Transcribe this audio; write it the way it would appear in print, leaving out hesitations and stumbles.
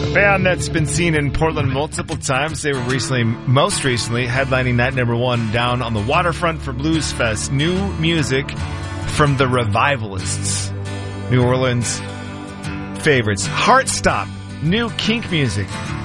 Band that's been seen in Portland multiple times. They were most recently, headlining night number 1 down on the waterfront for Blues Fest. New music from the Revivalists, New Orleans favorites. Heartstop, new kink music